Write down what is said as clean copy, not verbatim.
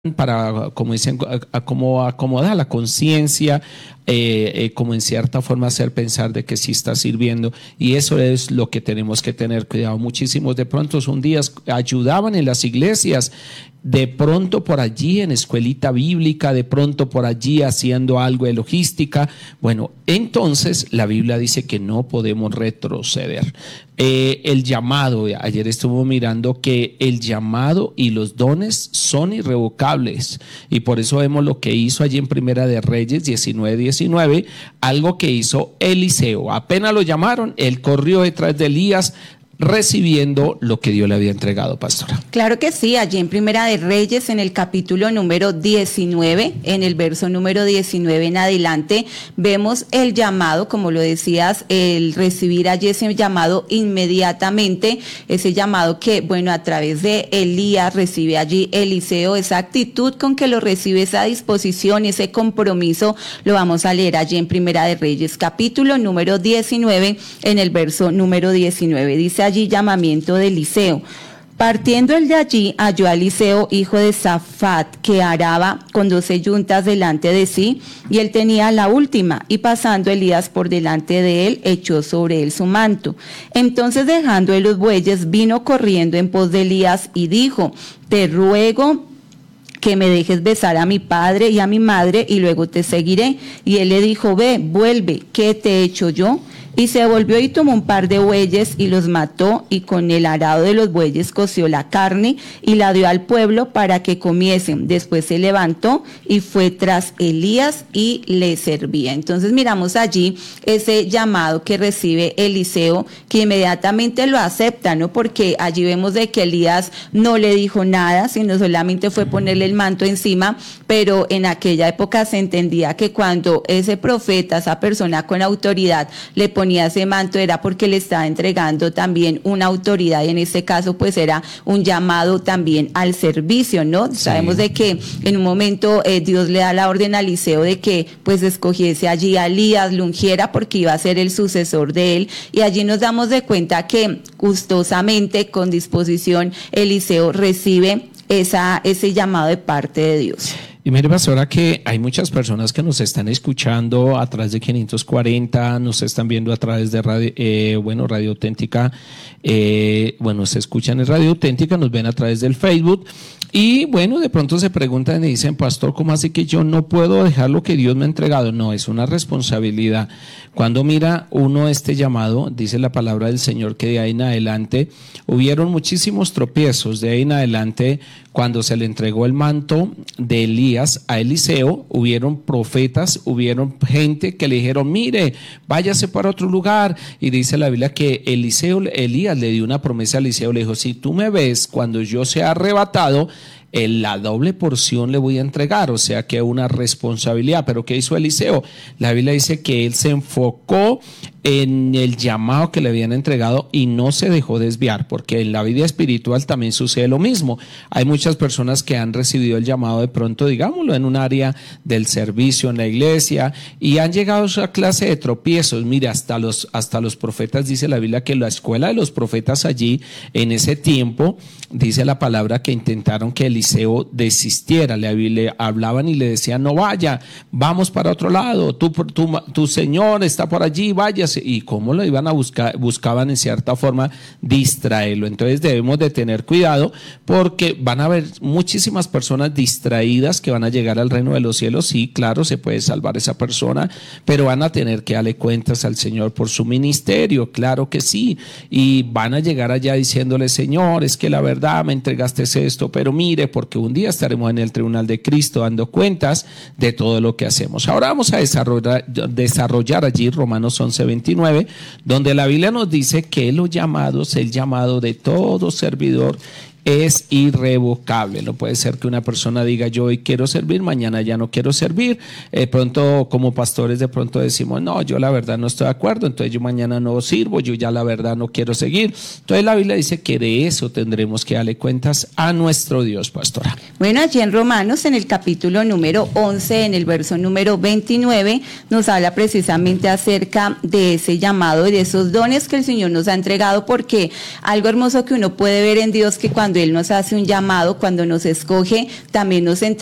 para, como dicen, como acomodar la conciencia, como en cierta forma hacer pensar de que sí está sirviendo, y eso es lo que tenemos que tener cuidado. Muchísimos de pronto un día ayudaban en las iglesias, de pronto por allí en escuelita bíblica, de pronto por allí haciendo algo de logística. Bueno, entonces la Biblia dice que no podemos retroceder. El llamado, ayer estuve mirando que el llamado y los dones son irrevocables, y por eso vemos lo que hizo allí en Primera de Reyes 19:19, algo que hizo Eliseo. Apenas lo llamaron, él corrió detrás de Elías, recibiendo lo que Dios le había entregado, pastora. Claro que sí, allí en Primera de Reyes, en el capítulo número 19, en el verso número 19 en adelante, vemos el llamado, como lo decías, el recibir allí ese llamado inmediatamente, ese llamado que, bueno, a través de Elías recibe allí Eliseo, esa actitud con que lo recibe, esa disposición, ese compromiso, lo vamos a leer allí en Primera de Reyes, capítulo número 19, en el verso número 19, dice allí llamamiento de Eliseo. Partiendo él de allí, halló a Eliseo, hijo de Safat, que araba con 12 yuntas delante de sí, y él tenía la última, y pasando Elías por delante de él, echó sobre él su manto. Entonces, dejando él los bueyes, vino corriendo en pos de Elías, y dijo: te ruego que me dejes besar a mi padre y a mi madre, y luego te seguiré. Y él le dijo: ve, vuelve, ¿qué te he hecho yo? Y se volvió y tomó un par de bueyes y los mató, y con el arado de los bueyes coció la carne y la dio al pueblo para que comiesen. Después se levantó y fue tras Elías y le servía. Entonces miramos allí ese llamado que recibe Eliseo, que inmediatamente lo acepta, ¿no? Porque allí vemos de que Elías no le dijo nada, sino solamente fue ponerle el manto encima, pero en aquella época se entendía que cuando ese profeta, esa persona con autoridad, le ponía ese manto era porque le estaba entregando también una autoridad, y en este caso pues era un llamado también al servicio, ¿no? Sí. Sabemos de que en un momento Dios le da la orden a Eliseo de que pues escogiese allí a Elías, lo ungiera porque iba a ser el sucesor de él, y allí nos damos de cuenta que gustosamente, con disposición, Eliseo recibe ese llamado de parte de Dios. Y mire, pastora, que hay muchas personas que nos están escuchando a través de 540, nos están viendo a través de Radio Auténtica, se escuchan en Radio Auténtica, nos ven a través del Facebook, y bueno, de pronto se preguntan y dicen: pastor, ¿cómo así que yo no puedo dejar lo que Dios me ha entregado? No, es una responsabilidad. Cuando mira uno este llamado, dice la palabra del Señor que de ahí en adelante hubieron muchísimos tropiezos. De ahí en adelante, cuando se le entregó el manto de Elías a Eliseo, hubieron profetas, hubieron gente que le dijeron: mire, váyase para otro lugar. Y dice la Biblia que Elías le dio una promesa a Eliseo, le dijo: si tú me ves cuando yo sea arrebatado, la doble porción le voy a entregar. O sea que una responsabilidad. Pero ¿qué hizo Eliseo? La Biblia dice que él se enfocó en el llamado que le habían entregado y no se dejó desviar, porque en la vida espiritual también sucede lo mismo. Hay muchas personas que han recibido el llamado de pronto, digámoslo, en un área del servicio en la iglesia, y han llegado a esa clase de tropiezos. Mira, hasta los profetas, dice la Biblia que la escuela de los profetas allí en ese tiempo, dice la palabra que intentaron que Eliseo desistiera, le hablaban y le decían: no vaya, vamos para otro lado, tu Señor está por allí, váyase. Y cómo lo iban a buscar, buscaban en cierta forma distraerlo. Entonces debemos de tener cuidado, porque van a haber muchísimas personas distraídas que van a llegar al reino de los cielos. Sí, claro, se puede salvar esa persona, pero van a tener que darle cuentas al Señor por su ministerio, claro que sí, y van a llegar allá diciéndole: Señor, es que la verdad me entregaste esto, pero mire, porque un día estaremos en el tribunal de Cristo dando cuentas de todo lo que hacemos. Ahora vamos a desarrollar allí Romanos 11:29, donde la Biblia nos dice que los llamados, el llamado de todo servidor, es irrevocable. No puede ser que una persona diga: yo hoy quiero servir, mañana ya no quiero servir. Pronto, como pastores, de pronto decimos: no, yo la verdad no estoy de acuerdo, entonces yo mañana no sirvo, yo ya la verdad no quiero seguir. Entonces la Biblia dice que de eso tendremos que darle cuentas a nuestro Dios, pastora. Bueno, allí en Romanos, en el capítulo número 11, en el verso número 29, nos habla precisamente acerca de ese llamado y de esos dones que el Señor nos ha entregado, porque algo hermoso que uno puede ver en Dios, que cuando cuando Él nos hace un llamado, cuando nos escoge, también nos